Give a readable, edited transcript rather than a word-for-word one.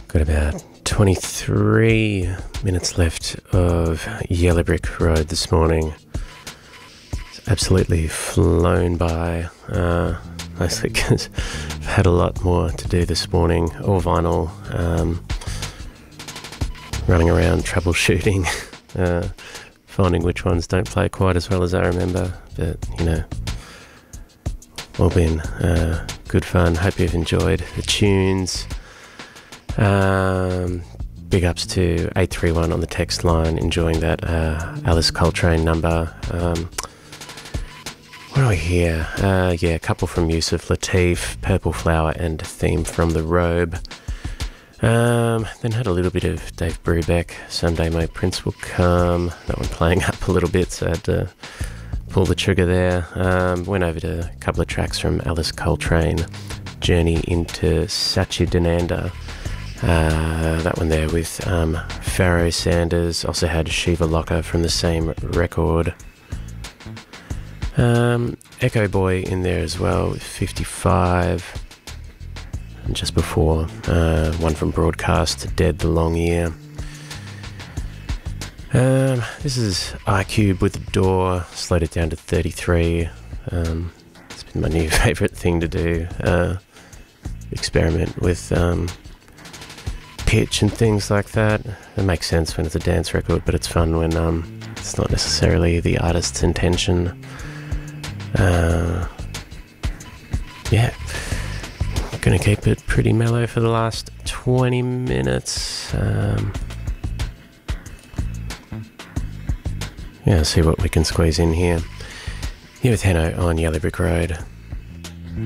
Got about 23 minutes left of Yellow Brick Road this morning. It's absolutely flown by, mostly because I've had a lot more to do this morning. All vinyl, running around troubleshooting, finding which ones don't play quite as well as I remember, but all been good fun. Hope you've enjoyed the tunes. Big ups to 831 on the text line, enjoying that Alice Coltrane number. What do we hear? A couple from Yusuf Lateef, Purple Flower and Theme from the Robe. Then had a little bit of Dave Brubeck, Someday My Prince Will Come. That one playing up a little bit, so I had to pull the trigger there. Went over to a couple of tracks from Alice Coltrane, Journey into Satchidananda. That one there with Pharoah Sanders. Also had Shiva Locker from the same record. Echo Boy in there as well with 55. And just before, one from Broadcast, Dead the Long Year. This is iCube with The Door, slowed it down to 33. It's been my new favourite thing to do. Experiment with pitch and things like that. It makes sense when it's a dance record, but it's fun when it's not necessarily the artist's intention. Gonna keep it pretty mellow for the last 20 minutes. See what we can squeeze in here. Here with Hanno on Yellow Brick Road.